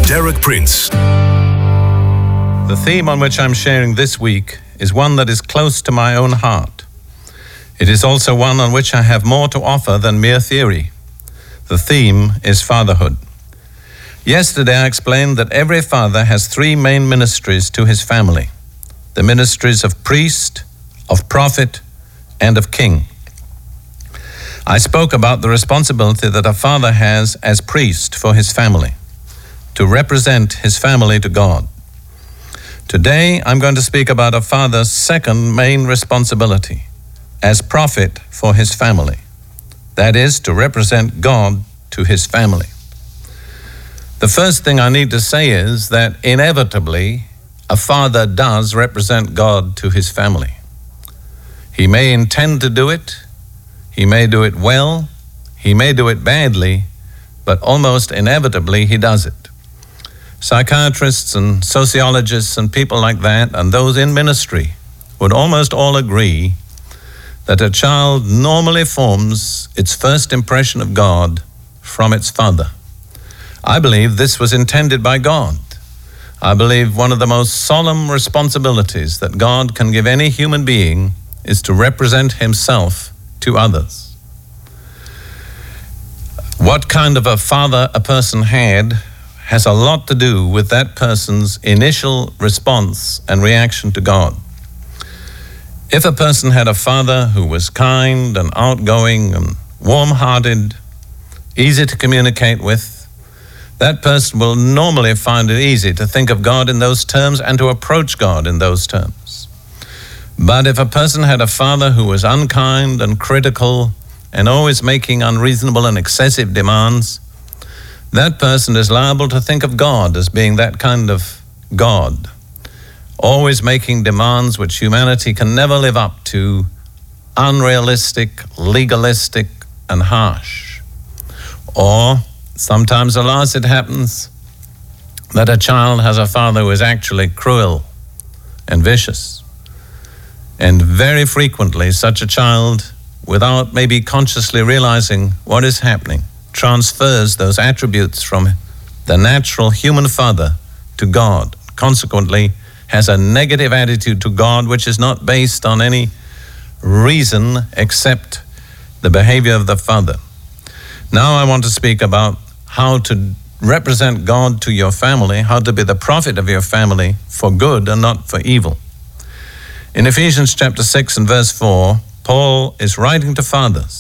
Derek Prince. The theme on which I'm sharing this week is one that is close to my own heart. It is also one on which I have more to offer than mere theory. The theme is fatherhood. Yesterday I explained that every father has three main ministries to his family: the ministries of priest, of prophet, and of king. I spoke about the responsibility that a father has as priest for his family, to represent his family to God. Today, I'm going to speak about a father's second main responsibility, as prophet for his family. That is, to represent God to his family. The first thing I need to say is that inevitably, a father does represent God to his family. He may intend to do it, he may do it well, he may do it badly, but almost inevitably he does it. Psychiatrists and sociologists and people like that, and those in ministry, would almost all agree that a child normally forms its first impression of God from its father. I believe this was intended by God. I believe one of the most solemn responsibilities that God can give any human being is to represent himself to others. What kind of a father a person had has a lot to do with that person's initial response and reaction to God. If a person had a father who was kind and outgoing and warm-hearted, easy to communicate with, that person will normally find it easy to think of God in those terms and to approach God in those terms. But if a person had a father who was unkind and critical and always making unreasonable and excessive demands, that person is liable to think of God as being that kind of God, always making demands which humanity can never live up to, unrealistic, legalistic, and harsh. Or sometimes, alas, it happens that a child has a father who is actually cruel and vicious. And very frequently, such a child, without maybe consciously realizing what is happening, transfers those attributes from the natural human father to God. Consequently, has a negative attitude to God which is not based on any reason except the behavior of the father. Now I want to speak about how to represent God to your family, how to be the prophet of your family for good and not for evil. In Ephesians chapter 6 and verse 4, Paul is writing to fathers.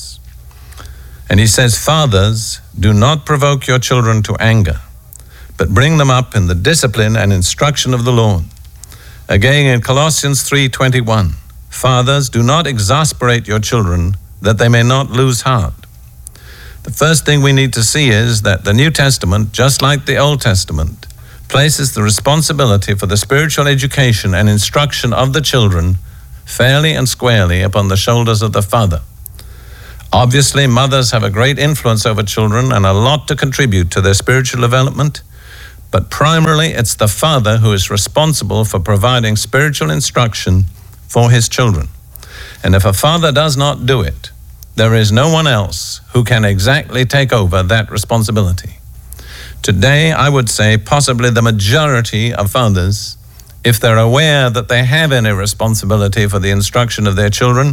And he says, "Fathers, do not provoke your children to anger, but bring them up in the discipline and instruction of the Lord." Again in Colossians 3:21, "Fathers, do not exasperate your children, that they may not lose heart." The first thing we need to see is that the New Testament, just like the Old Testament, places the responsibility for the spiritual education and instruction of the children fairly and squarely upon the shoulders of the father. Obviously, mothers have a great influence over children and a lot to contribute to their spiritual development, but primarily it's the father who is responsible for providing spiritual instruction for his children. And if a father does not do it, there is no one else who can exactly take over that responsibility. Today, I would say possibly the majority of fathers, if they're aware that they have any responsibility for the instruction of their children,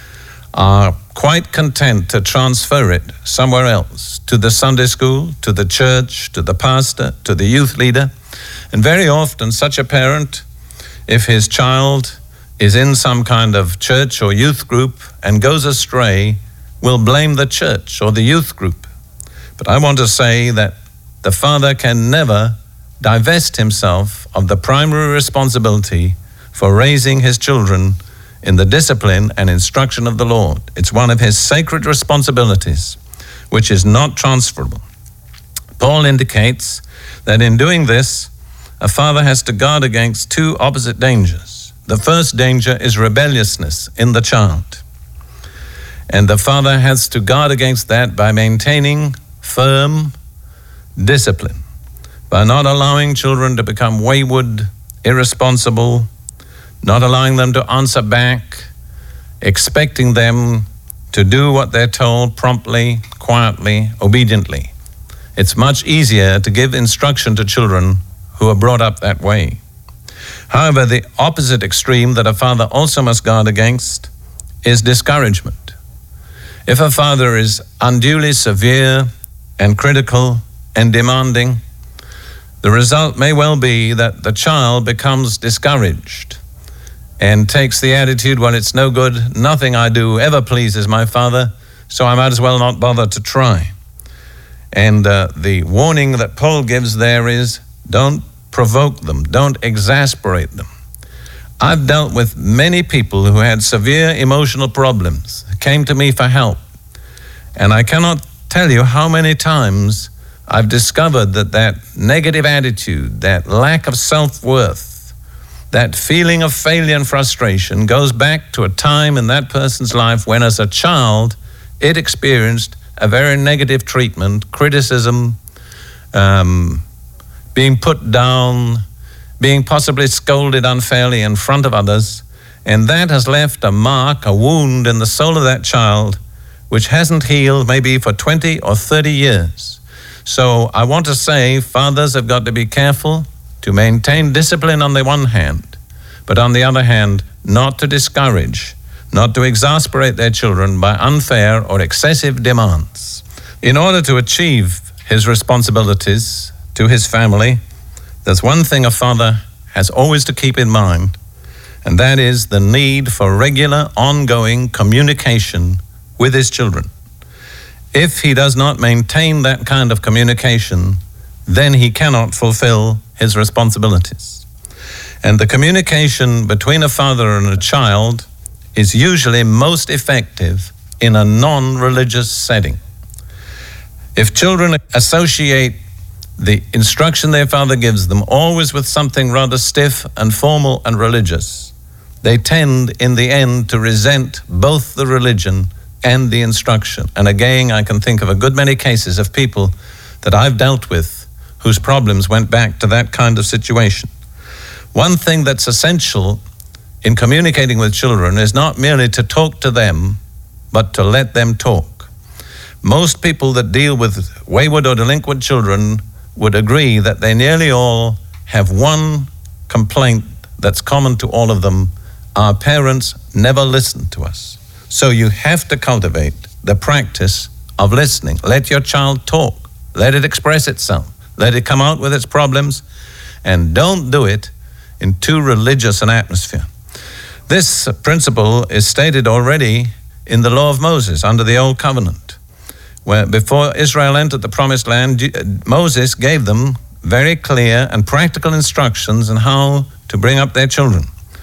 are quite content to transfer it somewhere else, to the Sunday school, to the church, to the pastor, to the youth leader. And very often such a parent, if his child is in some kind of church or youth group and goes astray, will blame the church or the youth group. But I want to say that the father can never divest himself of the primary responsibility for raising his children in the discipline and instruction of the Lord. It's one of his sacred responsibilities, which is not transferable. Paul indicates that in doing this, a father has to guard against two opposite dangers. The first danger is rebelliousness in the child. And the father has to guard against that by maintaining firm discipline, by not allowing children to become wayward, irresponsible, not allowing them to answer back, expecting them to do what they're told promptly, quietly, obediently. It's much easier to give instruction to children who are brought up that way. However, the opposite extreme that a father also must guard against is discouragement. If a father is unduly severe and critical and demanding, the result may well be that the child becomes discouraged and takes the attitude, well, it's no good, nothing I do ever pleases my father, so I might as well not bother to try. And the warning that Paul gives there is, don't provoke them, don't exasperate them. I've dealt with many people who had severe emotional problems, came to me for help, and I cannot tell you how many times I've discovered that negative attitude, that lack of self-worth, that feeling of failure and frustration goes back to a time in that person's life when as a child it experienced a very negative treatment, criticism, being put down, being possibly scolded unfairly in front of others, and that has left a mark, a wound in the soul of that child which hasn't healed maybe for 20 or 30 years. So I want to say fathers have got to be careful to maintain discipline on the one hand, but on the other hand, not to discourage, not to exasperate their children by unfair or excessive demands. In order to achieve his responsibilities to his family, there's one thing a father has always to keep in mind, and that is the need for regular, ongoing communication with his children. If he does not maintain that kind of communication, then he cannot fulfill his responsibilities. And the communication between a father and a child is usually most effective in a non-religious setting. If children associate the instruction their father gives them always with something rather stiff and formal and religious, they tend in the end to resent both the religion and the instruction. And again, I can think of a good many cases of people that I've dealt with whose problems went back to that kind of situation. One thing that's essential in communicating with children is not merely to talk to them, but to let them talk. Most people that deal with wayward or delinquent children would agree that they nearly all have one complaint that's common to all of them: our parents never listened to us. So you have to cultivate the practice of listening. Let your child talk. Let it express itself. Let it come out with its problems, and don't do it in too religious an atmosphere. This principle is stated already in the law of Moses under the Old Covenant, where before Israel entered the Promised Land, Moses gave them very clear and practical instructions on how to bring up their children.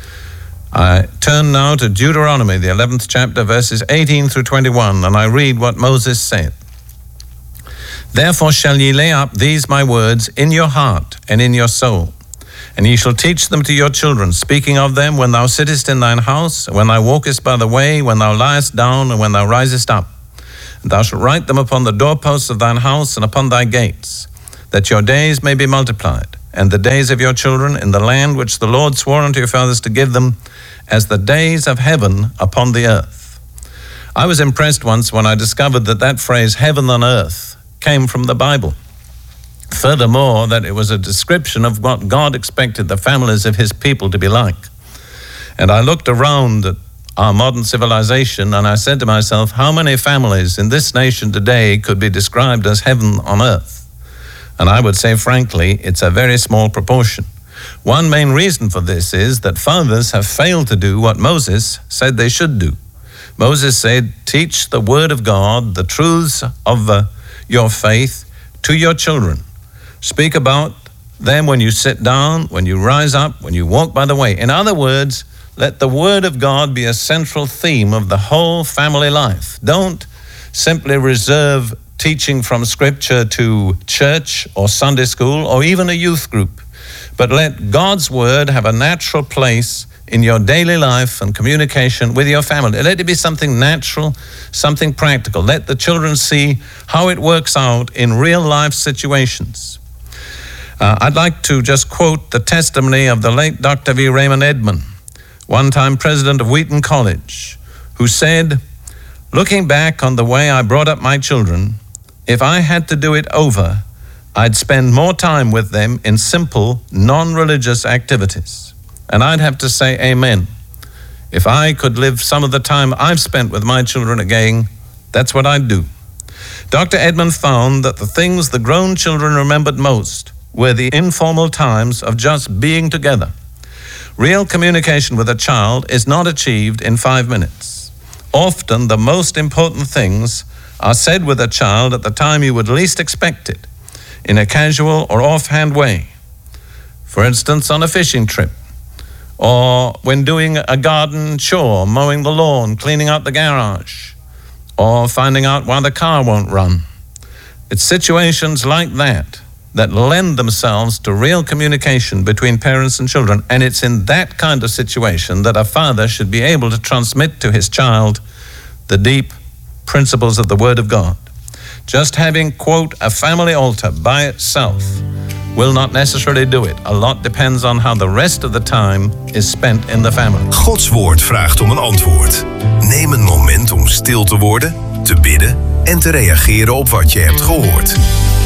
I turn now to Deuteronomy, the 11th chapter, verses 18 through 21, and I read what Moses said. Therefore shall ye lay up these my words in your heart and in your soul, and ye shall teach them to your children, speaking of them when thou sittest in thine house, when thou walkest by the way, when thou liest down, and when thou risest up. And thou shalt write them upon the doorposts of thine house and upon thy gates, that your days may be multiplied, and the days of your children in the land which the Lord swore unto your fathers to give them, as the days of heaven upon the earth. I was impressed once when I discovered that phrase, heaven on earth, came from the Bible. Furthermore, that it was a description of what God expected the families of his people to be like. And I looked around at our modern civilization and I said to myself, how many families in this nation today could be described as heaven on earth? And I would say, frankly, it's a very small proportion. One main reason for this is that fathers have failed to do what Moses said they should do. Moses said, teach the word of God, the truths of your faith to your children. Speak about them when you sit down, when you rise up, when you walk by the way. In other words, let the word of God be a central theme of the whole family life. Don't simply reserve teaching from Scripture to church or Sunday school or even a youth group, but let God's word have a natural place in your daily life and communication with your family. Let it be something natural, something practical. Let the children see how it works out in real life situations. I'd like to just quote the testimony of the late Dr. V. Raymond Edman, one-time president of Wheaton College, who said, looking back on the way I brought up my children, if I had to do it over, I'd spend more time with them in simple, non-religious activities. And I'd have to say amen. If I could live some of the time I've spent with my children again, that's what I'd do. Dr. Edmond found that the things the grown children remembered most were the informal times of just being together. Real communication with a child is not achieved in 5 minutes. Often the most important things are said with a child at the time you would least expect it, in a casual or offhand way. For instance, on a fishing trip, or when doing a garden chore, mowing the lawn, cleaning out the garage, or finding out why the car won't run. It's situations like that that lend themselves to real communication between parents and children, and it's in that kind of situation that a father should be able to transmit to his child the deep principles of the Word of God. Just having, quote, a family altar by itself will not necessarily do it. A lot depends on how the rest of the time is spent in the family. Gods woord vraagt om een antwoord. Neem een moment om stil te worden, te bidden en te reageren op wat je hebt gehoord.